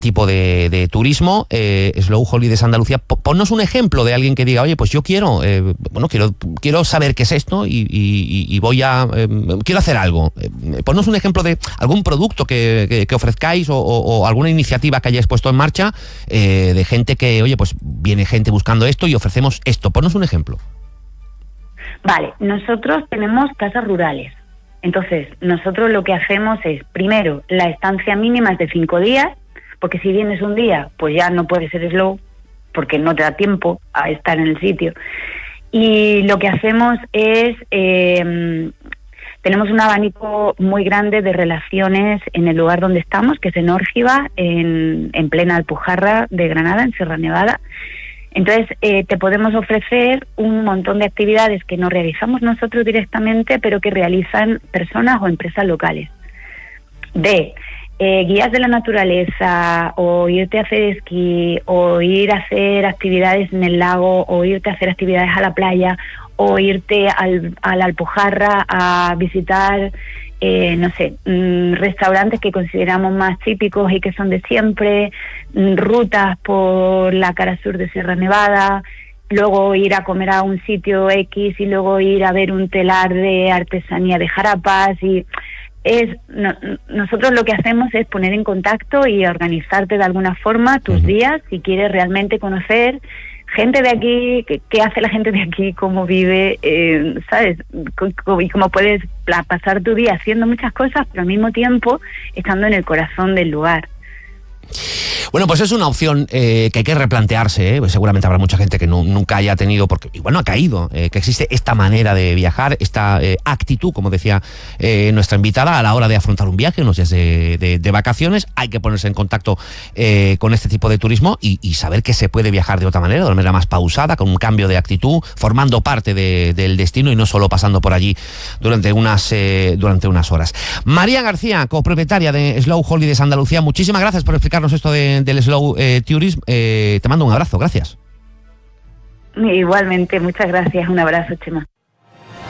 tipo de turismo. Slow Holidays Andalucía, ponnos un ejemplo de alguien que diga, oye, pues yo quiero saber qué es esto y voy a quiero hacer algo. Ponnos un ejemplo de algún producto que ofrezcáis o alguna iniciativa que hayáis puesto en marcha, de gente que, oye, pues viene gente buscando esto y ofrecemos esto. Ponnos un ejemplo. Vale, nosotros tenemos casas rurales. Entonces, nosotros lo que hacemos es, primero, la estancia mínima es de 5 días, porque si vienes un día, pues ya no puede ser slow, porque no te da tiempo a estar en el sitio. Y lo que hacemos es, tenemos un abanico muy grande de relaciones en el lugar donde estamos, que es en Órgiva, en plena Alpujarra de Granada, en Sierra Nevada. Entonces, te podemos ofrecer un montón de actividades que no realizamos nosotros directamente, pero que realizan personas o empresas locales. Guías de la naturaleza, o irte a hacer esquí, o ir a hacer actividades en el lago, o irte a hacer actividades a la playa, o irte a la Alpujarra a visitar, restaurantes que consideramos más típicos y que son de siempre, rutas por la cara sur de Sierra Nevada, luego ir a comer a un sitio X y luego ir a ver un telar de artesanía de jarapas. Y nosotros lo que hacemos es poner en contacto y organizarte de alguna forma tus días si quieres realmente conocer gente de aquí, qué hace la gente de aquí, cómo vive, ¿sabes? Y cómo puedes pasar tu día haciendo muchas cosas, pero al mismo tiempo estando en el corazón del lugar. Bueno, pues es una opción que hay que replantearse, pues seguramente habrá mucha gente que nunca haya tenido, porque igual no ha caído, que existe esta manera de viajar, esta actitud, como decía nuestra invitada, a la hora de afrontar un viaje, unos días de vacaciones. Hay que ponerse en contacto con este tipo de turismo y saber que se puede viajar de otra manera, de una manera más pausada, con un cambio de actitud, formando parte del destino y no solo pasando por allí durante unas horas. María García, copropietaria de Slow Holidays Andalucía, muchísimas gracias por explicarnos esto del Slow Tourism. Te mando un abrazo, gracias. Igualmente, muchas gracias, un abrazo, Chema.